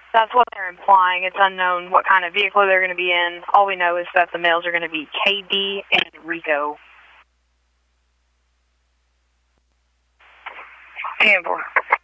That's what they're implying. It's unknown what kind of vehicle they're going to be in. All we know is that the males are going to be KD and Rico. 10-4.